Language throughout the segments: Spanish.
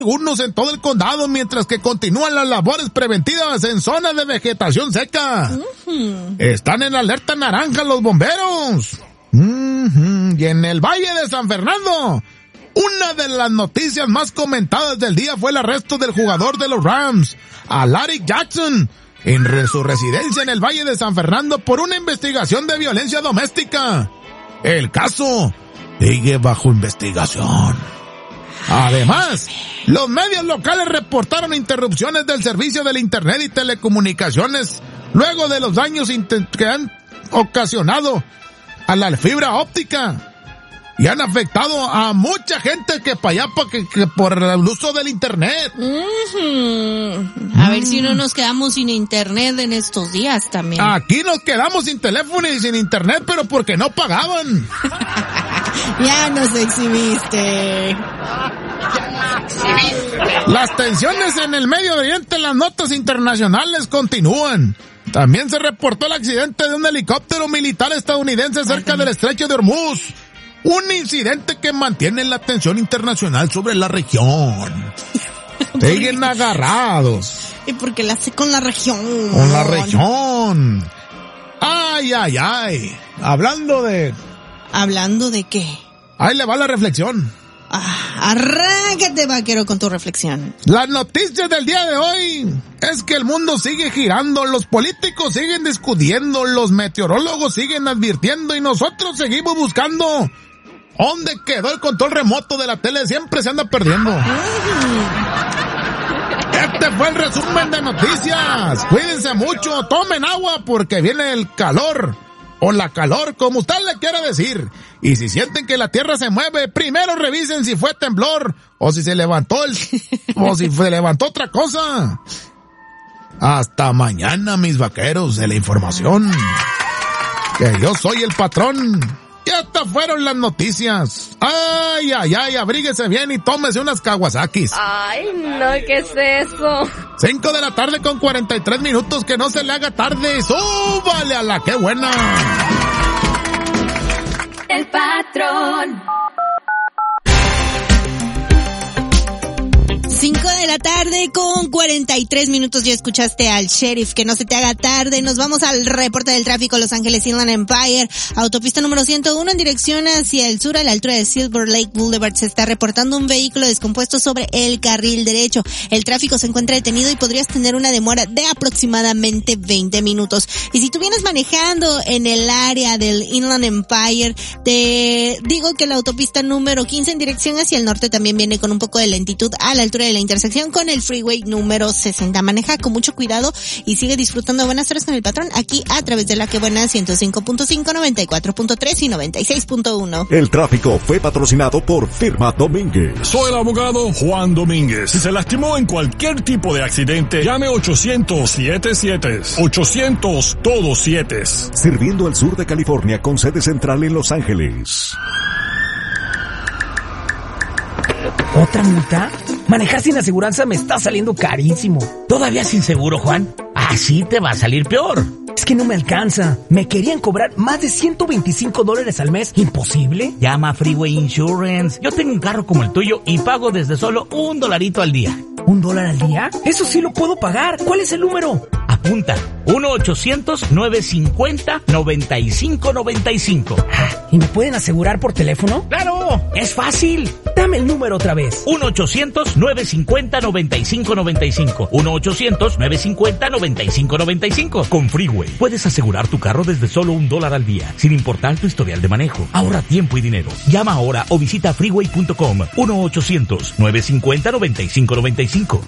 unos en todo el condado mientras que continúan las labores preventivas en zonas de vegetación seca. Están en alerta naranja los bomberos. Y en el Valle de San Fernando, una de las noticias más comentadas del día fue el arresto del jugador de los Rams, Alaric Jackson, en su residencia en el Valle de San Fernando por una investigación de violencia doméstica. El caso sigue bajo investigación. Además, los medios locales reportaron interrupciones del servicio del Internet y telecomunicaciones luego de los daños que han ocasionado a la fibra óptica y han afectado a mucha gente que para allá que por el uso del Internet. A ver si no nos quedamos sin Internet en estos días también. Aquí nos quedamos sin teléfono y sin Internet, pero porque no pagaban. Ya nos exhibiste. Las tensiones en el Medio Oriente en las notas internacionales continúan. También se reportó el accidente de un helicóptero militar estadounidense cerca del estrecho de Hormuz. Un incidente que mantiene la atención internacional sobre la región. Siguen agarrados. ¿Y por qué la hace con la región? Con la región. Ay, ay, ay. ¿Hablando de qué? Ahí le va la reflexión. Arráncate, vaquero, con tu reflexión. La noticia del día de hoy es que el mundo sigue girando, los políticos siguen discutiendo, los meteorólogos siguen advirtiendo y nosotros seguimos buscando. ¿Dónde quedó el control remoto de la tele? Siempre se anda perdiendo. Este fue el resumen de noticias. Cuídense mucho, tomen agua porque viene el calor. O la calor, como usted le quiera decir. Y si sienten que la tierra se mueve, primero revisen si fue temblor, o si se levantó o si se levantó otra cosa. Hasta mañana, mis vaqueros de la información. Que yo soy el patrón. Y estas fueron las noticias. Ay, ay, ay, abríguese bien y tómese unas Kawasakis. Ay, no, ¿qué es eso? 5 de la tarde con 43 minutos, que no se le haga tarde. ¡Súbale a la que buena! El patrón. 5 de la tarde con 43 minutos. Ya escuchaste al sheriff. Que no se te haga tarde. Nos vamos al reporte del tráfico. Los Ángeles Inland Empire, autopista número 101 en dirección hacia el sur a la altura de Silver Lake Boulevard. Se está reportando un vehículo descompuesto sobre el carril derecho. El tráfico se encuentra detenido y podrías tener una demora de aproximadamente 20 minutos. Y si tú vienes manejando en el área del Inland Empire, te digo que la autopista número 15 en dirección hacia el norte también viene con un poco de lentitud a la altura de la intersección con el freeway número 60. Maneja con mucho cuidado y sigue disfrutando buenas horas con el patrón aquí a través de la que buena 105.5, 94.3 y 96.1. El tráfico fue patrocinado por Firma Domínguez. Soy el abogado Juan Domínguez. Si se lastimó en cualquier tipo de accidente, llame 800-77. 800 todos 7. Sirviendo al sur de California con sede central en Los Ángeles. ¿Otra multa? Manejar sin aseguranza me está saliendo carísimo. ¿Todavía sin seguro, Juan? Así te va a salir peor. Es que no me alcanza. Me querían cobrar más de $125 al mes. ¿Imposible? Llama a Freeway Insurance. Yo tengo un carro como el tuyo y pago desde solo $1 al día. ¿$1 al día? Eso sí lo puedo pagar. ¿Cuál es el número? Apunta. 1-800-950-9595. ¿Y me pueden asegurar por teléfono? ¡Claro! ¡Es fácil! Dame el número otra vez. 1-800-950-9595. 1-800-950-9595. Con Freeway puedes asegurar tu carro desde solo $1 al día, sin importar tu historial de manejo. Ahorra tiempo y dinero. Llama ahora o visita freeway.com. 1-800-950-9595.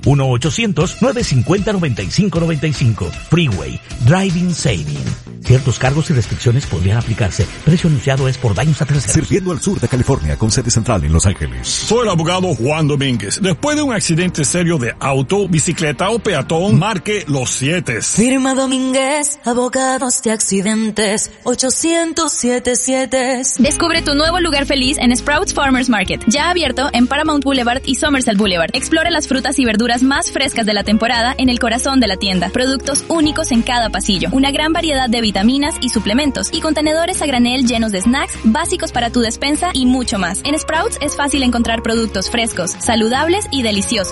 1-800-950-9595. Freeway. Driving Saving. Ciertos cargos y restricciones podrían aplicarse. Precio anunciado es por daños a terceros. Sirviendo al sur de California con sede central en Los Ángeles. Soy el abogado Juan Domínguez. Después de un accidente serio de auto, bicicleta o peatón, marque los 7. Firma Domínguez, abogados de accidentes, 800-77. Descubre tu nuevo lugar feliz en Sprouts Farmers Market, ya abierto en Paramount Boulevard y Somerset Boulevard. Explora las frutas y verduras más frescas de la temporada en el corazón de la tienda. Productos únicos en cada pasillo. Una gran variedad de vitaminas vitaminas y suplementos, y contenedores a granel llenos de snacks básicos para tu despensa y mucho más. En Sprouts es fácil encontrar productos frescos, saludables y deliciosos.